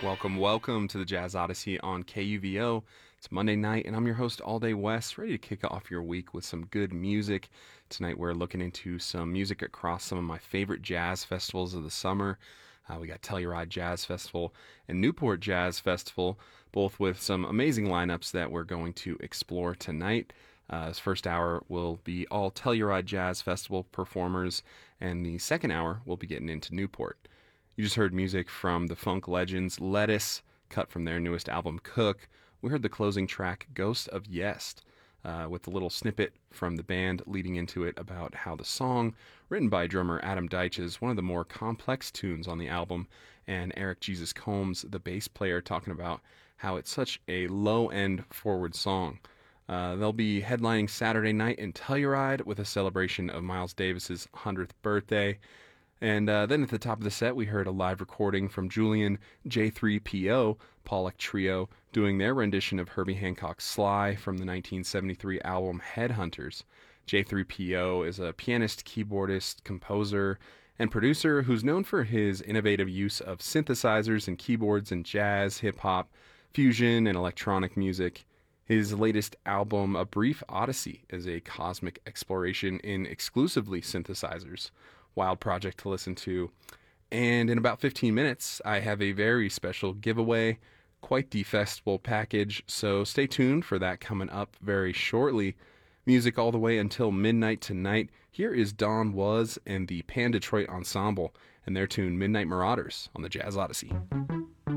welcome to the Jazz Odyssey on KUVO. It's Monday night, and I'm your host, All Day West, ready to kick off your week with some good music. Tonight, we're looking into some music across some of my favorite jazz festivals of the summer. We got Telluride Jazz Festival and Newport Jazz Festival, both with some amazing lineups that we're going to explore tonight. This first hour will be all Telluride Jazz Festival performers, and the second hour we'll be getting into Newport. You just heard music from the funk legends Lettuce, cut from their newest album, Cook. We heard the closing track, Ghost of Yest, with a little snippet from the band leading into it about how the song, written by drummer Adam Deitch, is one of the more complex tunes on the album, and Eric Jesus Combs, the bass player, talking about how it's such a low-end forward song. They'll be headlining Saturday night in Telluride with a celebration of Miles Davis's 100th birthday. And then at the top of the set, we heard a live recording from Julian J3PO, Pollock Trio, doing their rendition of Herbie Hancock's Sly from the 1973 album Headhunters. J3PO is a pianist, keyboardist, composer, and producer who's known for his innovative use of synthesizers and keyboards in jazz, hip-hop, fusion, and electronic music. His latest album, A Brief Odyssey, is a cosmic exploration in exclusively synthesizers. Wild project to listen to. And in about 15 minutes, I have a very special giveaway, quite the festival package, so stay tuned for that coming up very shortly. Music all the way until midnight tonight. Here is Don Was and the Pan Detroit Ensemble and their tune Midnight Marauders on the Jazz Odyssey.